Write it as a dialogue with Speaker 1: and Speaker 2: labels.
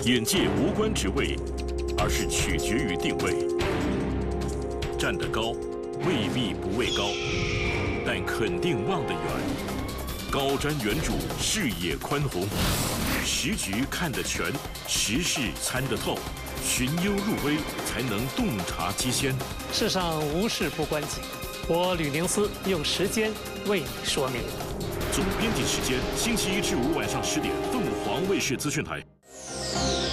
Speaker 1: 眼界无关职位，而是取决于定位。站得高，未必不畏高，但肯定望得远。高瞻远瞩，视野宽宏，时局看得全，时事参得透，寻幽入微，才能洞察机先。
Speaker 2: 世上无事不关己，我吕宁思用时间为你说明。
Speaker 1: 总编辑时间，星期一至五晚上10点，凤凰卫视资讯台。